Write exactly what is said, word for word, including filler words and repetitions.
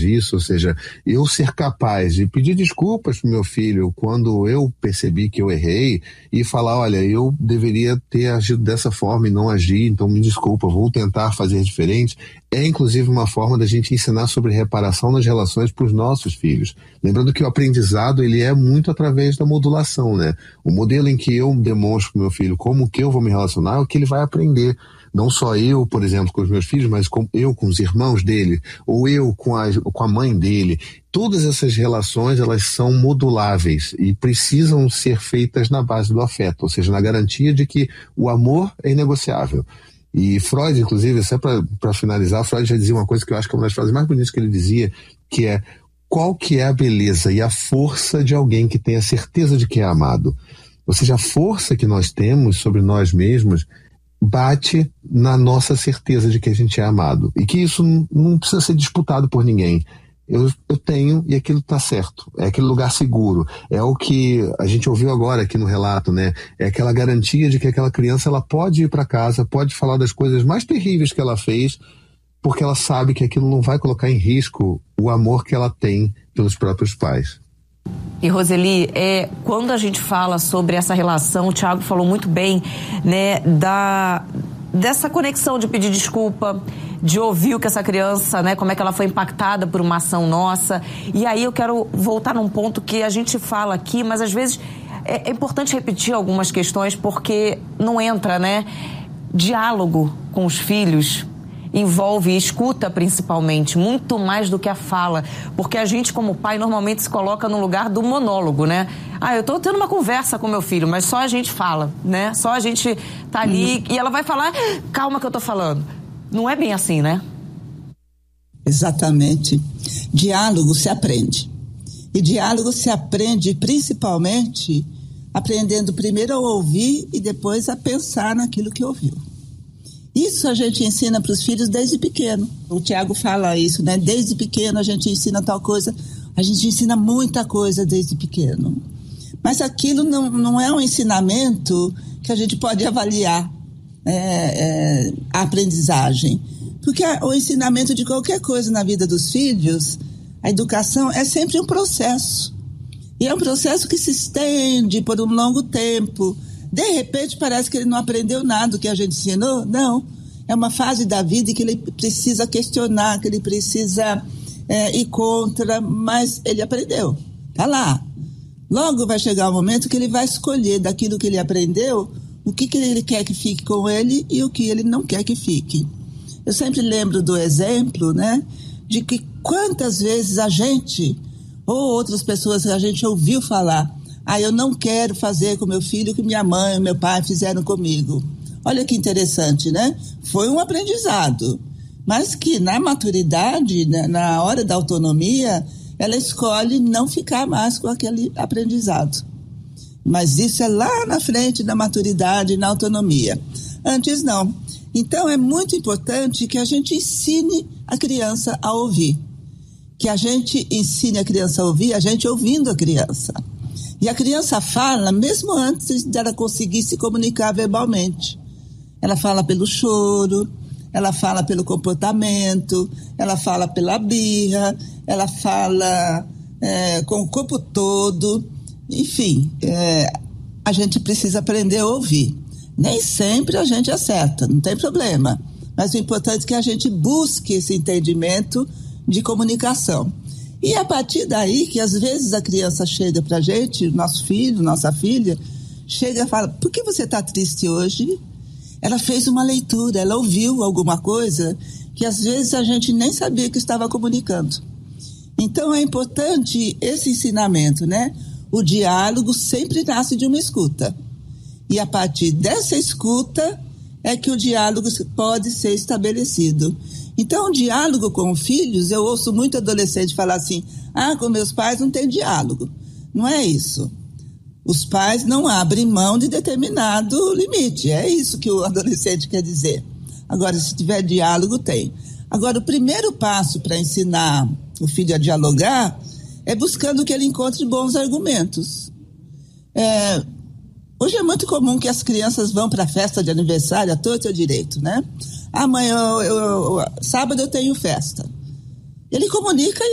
disso, ou seja, eu ser capaz de pedir desculpas pro meu filho quando eu percebi que eu errei e falar, olha, eu deveria ter agido dessa forma e não agir, então me desculpa, vou tentar fazer diferente, é inclusive uma forma da gente ensinar sobre reparação nas relações para os nossos filhos. Lembrando que o aprendizado, ele é muito através da modulação, né? O modelo em que eu demonstro pro meu filho como que eu vou me relacionar é o que ele vai aprender. Não só eu, por exemplo, com os meus filhos, mas com eu com os irmãos dele, ou eu com a, com a mãe dele. Todas essas relações, elas são moduláveis e precisam ser feitas na base do afeto, ou seja, na garantia de que o amor é inegociável. E Freud, inclusive, só para finalizar, Freud já dizia uma coisa que eu acho que é uma das frases mais bonitas que ele dizia, que é: qual que é a beleza e a força de alguém que tem a certeza de que é amado? Ou seja, a força que nós temos sobre nós mesmos bate na nossa certeza de que a gente é amado. E que isso não, não precisa ser disputado por ninguém. Eu, eu tenho e aquilo está certo. É aquele lugar seguro. É o que a gente ouviu agora aqui no relato, né? É aquela garantia de que aquela criança ela pode ir para casa, pode falar das coisas mais terríveis que ela fez, porque ela sabe que aquilo não vai colocar em risco o amor que ela tem pelos próprios pais. E Roseli, é, quando a gente fala sobre essa relação, o Thiago falou muito bem, né, da, dessa conexão de pedir desculpa, de ouvir o que essa criança, né, como é que ela foi impactada por uma ação nossa. E aí eu quero voltar num ponto que a gente fala aqui, mas às vezes é, é importante repetir algumas questões porque não entra, né? Diálogo com os filhos envolve e escuta principalmente, muito mais do que a fala, porque a gente como pai normalmente se coloca no lugar do monólogo, né? Ah, eu tô tendo uma conversa com meu filho, mas só a gente fala, né? Só a gente tá ali uhum. E ela vai falar, calma que eu tô falando. Não é bem assim, né? Exatamente. Diálogo se aprende. E diálogo se aprende principalmente aprendendo primeiro a ouvir e depois a pensar naquilo que ouviu. Isso a gente ensina para os filhos desde pequeno. O Tiago fala isso, né? Desde pequeno a gente ensina tal coisa. A gente ensina muita coisa desde pequeno. Mas aquilo não, não é um ensinamento que a gente pode avaliar é, é, a aprendizagem. Porque o ensinamento de qualquer coisa na vida dos filhos, a educação é sempre um processo. E é um processo que se estende por um longo tempo. De repente parece que ele não aprendeu nada do que a gente ensinou. Não, é uma fase da vida em que ele precisa questionar, que ele precisa é, ir contra, mas ele aprendeu, tá lá. Logo vai chegar o momento que ele vai escolher daquilo que ele aprendeu, o que, que ele quer que fique com ele e o que ele não quer que fique. Eu sempre lembro do exemplo, né, de que quantas vezes a gente, ou outras pessoas que a gente ouviu falar, ah, eu não quero fazer com meu filho o que minha mãe e meu pai fizeram comigo. Olha que interessante, né? Foi um aprendizado, mas que na maturidade, né, na hora da autonomia, ela escolhe não ficar mais com aquele aprendizado. Mas isso é lá na frente da maturidade e na autonomia. Antes não. Então é muito importante que a gente ensine a criança a ouvir. Que a gente ensine a criança a ouvir, a gente ouvindo a criança. E a criança fala mesmo antes dela conseguir se comunicar verbalmente. Ela fala pelo choro, ela fala pelo comportamento, ela fala pela birra, ela fala é, com o corpo todo. Enfim, é, a gente precisa aprender a ouvir. Nem sempre a gente acerta, não tem problema. Mas o importante é que a gente busque esse entendimento de comunicação. E a partir daí que às vezes a criança chega pra gente, nosso filho, nossa filha, chega e fala, por que você está triste hoje? Ela fez uma leitura, ela ouviu alguma coisa que às vezes a gente nem sabia que estava comunicando. Então é importante esse ensinamento, né? O diálogo sempre nasce de uma escuta. E a partir dessa escuta é que o diálogo pode ser estabelecido. Então, o diálogo com filhos, eu ouço muito adolescente falar assim, ah, com meus pais não tem diálogo. Não é isso. Os pais não abrem mão de determinado limite. É isso que o adolescente quer dizer. Agora, se tiver diálogo, tem. Agora, o primeiro passo para ensinar o filho a dialogar é buscando que ele encontre bons argumentos. É, hoje é muito comum que as crianças vão para a festa de aniversário, a torto e a direito, né? Ah, mãe, eu, eu, eu, sábado eu tenho festa. Ele comunica